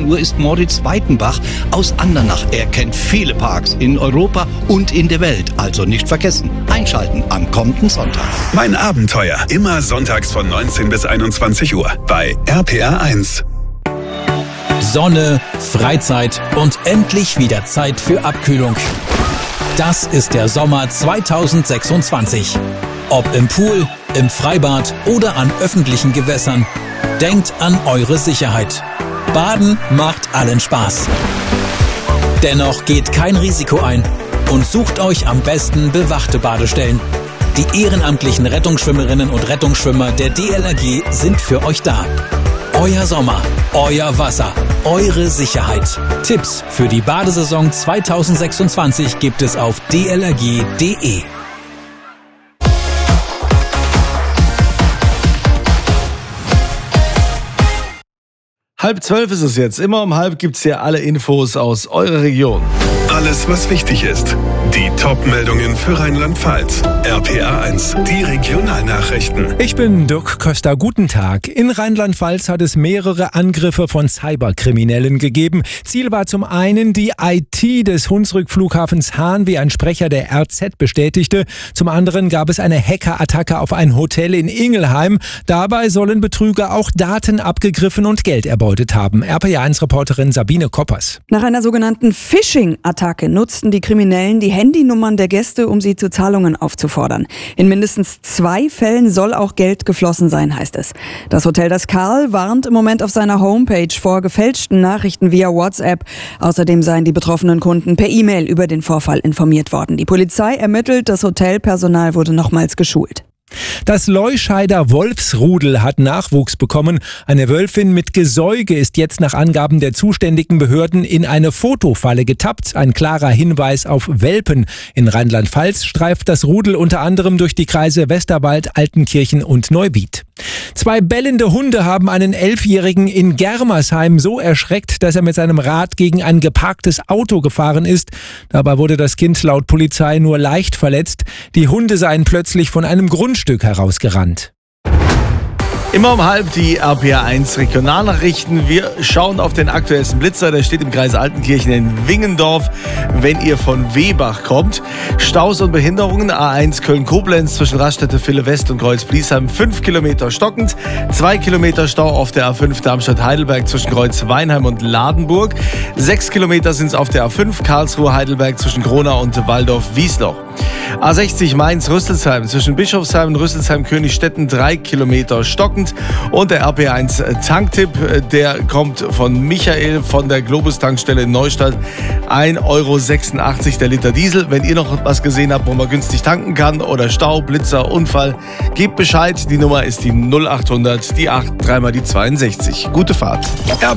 Uhr ist Moritz Weitenbach aus Andernach. Er kennt viele Parks in Europa und in der Welt. Also nicht vergessen, einschalten am kommenden Sonntag. Mein Abenteuer, immer sonntags von 19 bis 21 Uhr bei RPR1. Sonne, Freizeit und endlich wieder Zeit für Abkühlung. Das ist der Sommer 2026. Ob im Pool, im Freibad oder an öffentlichen Gewässern. Denkt an eure Sicherheit. Baden macht allen Spaß. Dennoch geht kein Risiko ein und sucht euch am besten bewachte Badestellen. Die ehrenamtlichen Rettungsschwimmerinnen und Rettungsschwimmer der DLRG sind für euch da. Euer Sommer, euer Wasser, eure Sicherheit. Tipps für die Badesaison 2026 gibt es auf dlrg.de. 11:30 ist es jetzt. Immer um 11 gibt's hier alle Infos aus eurer Region. Alles, was wichtig ist. Die Top-Meldungen für Rheinland-Pfalz. RPR1, die Regionalnachrichten. Ich bin Dirk Köster. Guten Tag. In Rheinland-Pfalz hat es mehrere Angriffe von Cyberkriminellen gegeben. Ziel war zum einen die IT des Hunsrück-Flughafens Hahn, wie ein Sprecher der RZ bestätigte. Zum anderen gab es eine Hackerattacke auf ein Hotel in Ingelheim. Dabei sollen Betrüger auch Daten abgegriffen und Geld erbeutet haben. RPR1-Reporterin Sabine Koppers. Nach einer sogenannten Phishing-Attacke nutzten die Kriminellen die Handynummern der Gäste, um sie zu Zahlungen aufzufordern. In mindestens 2 Fällen soll auch Geld geflossen sein, heißt es. Das Hotel Das Karl warnt im Moment auf seiner Homepage vor gefälschten Nachrichten via WhatsApp. Außerdem seien die betroffenen Kunden per E-Mail über den Vorfall informiert worden. Die Polizei ermittelt, das Hotelpersonal wurde nochmals geschult. Das Leuscheider Wolfsrudel hat Nachwuchs bekommen. Eine Wölfin mit Gesäuge ist jetzt nach Angaben der zuständigen Behörden in eine Fotofalle getappt. Ein klarer Hinweis auf Welpen. In Rheinland-Pfalz streift das Rudel unter anderem durch die Kreise Westerwald, Altenkirchen und Neuwied. 2 bellende Hunde haben einen 11-Jährigen in Germersheim so erschreckt, dass er mit seinem Rad gegen ein geparktes Auto gefahren ist. Dabei wurde das Kind laut Polizei nur leicht verletzt. Die Hunde seien plötzlich von einem Grundstück herausgerannt. Immer um 11 die RPR1 Regionalnachrichten. Wir schauen auf den aktuellsten Blitzer. Der steht im Kreis Altenkirchen in Wingendorf, wenn ihr von Wehbach kommt. Staus und Behinderungen. A1 Köln-Koblenz zwischen Raststätte Ville West und Kreuz-Bliesheim 5 Kilometer stockend. 2 Kilometer Stau auf der A5 Darmstadt-Heidelberg zwischen Kreuz-Weinheim und Ladenburg. 6 Kilometer sind es auf der A5 Karlsruhe-Heidelberg zwischen Gronau und Waldorf-Wiesloch. A60 Mainz-Rüsselsheim zwischen Bischofsheim und Rüsselsheim-Königstetten 3 Kilometer stockend. Und der RP1 Tanktipp, der kommt von Michael von der Globus-Tankstelle in Neustadt. 1,86 € der Liter Diesel. Wenn ihr noch was gesehen habt, wo man günstig tanken kann oder Stau, Blitzer, Unfall, gebt Bescheid. Die Nummer ist die 0800, die 8, 3 mal die 62. Gute Fahrt.